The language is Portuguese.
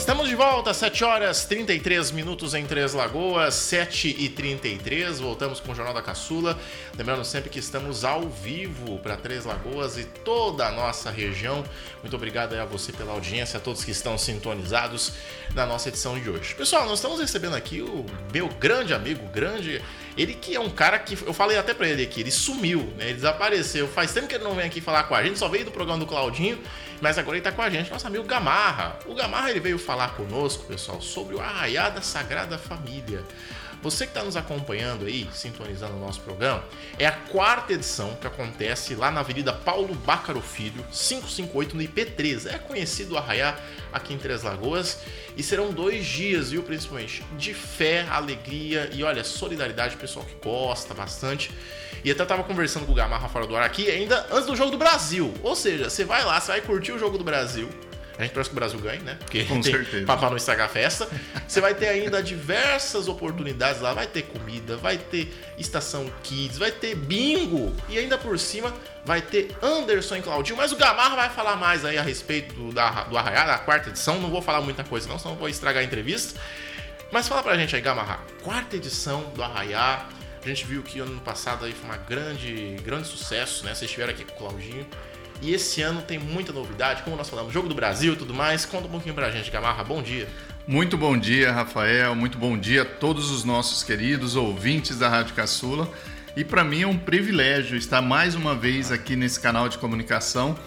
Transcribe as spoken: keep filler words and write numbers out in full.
Estamos de volta, sete horas e trinta e três minutos em Três Lagoas, sete e trinta e três, voltamos com o Jornal da Caçula. Lembrando sempre que estamos ao vivo para Três Lagoas e toda a nossa região. Muito obrigado a você pela audiência, a todos que estão sintonizados na nossa edição de hoje. Pessoal, nós estamos recebendo aqui o meu grande amigo, grande... Ele que é um cara que, eu falei até pra ele aqui, ele sumiu, né? Ele desapareceu. Faz tempo que ele não vem aqui falar com a gente, só veio do programa do Claudinho, mas agora ele tá com a gente, nosso amigo Gamarra. O Gamarra, ele veio falar conosco, pessoal, sobre o Arraiá da Sagrada Família. Você que está nos acompanhando aí, sintonizando o nosso programa, é a quarta edição que acontece lá na Avenida Paulo Bácaro Filho, quinhentos e cinquenta e oito, no I P três. É conhecido o Arraiá aqui em Três Lagoas e serão dois dias, viu, principalmente, de fé, alegria e, olha, solidariedade, pessoal que gosta bastante. E até tava conversando com o Gamarra fora do ar aqui, ainda antes do Jogo do Brasil. Ou seja, você vai lá, você vai curtir o Jogo do Brasil. A gente torce que o Brasil ganhe, né? Porque com tem certeza. Pra não estragar a festa. Você vai ter ainda diversas oportunidades lá. Vai ter comida, vai ter estação kids, vai ter bingo. E ainda por cima vai ter Anderson e Claudinho. Mas o Gamarra vai falar mais aí a respeito do, da, do Arraiá, da quarta edição. Não vou falar muita coisa não, senão vou estragar a entrevista. Mas fala pra gente aí, Gamarra. Quarta edição do Arraiá. A gente viu que ano passado aí foi uma grande, grande sucesso, né? Vocês estiveram aqui com o Claudinho. E esse ano tem muita novidade, como nós falamos, Jogo do Brasil e tudo mais. Conta um pouquinho pra gente, Gamarra. Bom dia. Muito bom dia, Rafael. Muito bom dia a todos os nossos queridos ouvintes da Rádio Caçula. E para mim é um privilégio estar mais uma vez aqui nesse canal de comunicação